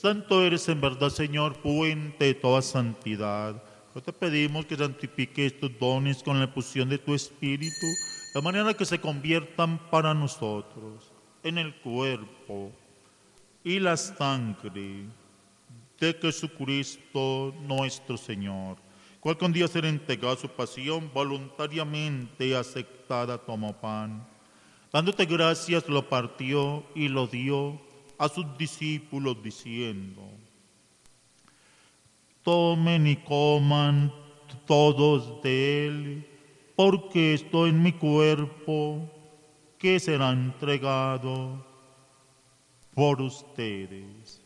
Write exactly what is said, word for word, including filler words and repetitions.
Santo eres en verdad, Señor, fuente de toda santidad. Pero te pedimos que santifiques estos dones con la efusión de tu Espíritu, de manera que se conviertan para nosotros en el cuerpo y la sangre de Jesucristo nuestro Señor, cual con día ser entregado a su pasión, voluntariamente aceptada, tomó pan. Dándote gracias, lo partió y lo dio a sus discípulos, diciendo: tomen y coman todos de él, porque esto es mi cuerpo, que será entregado por ustedes.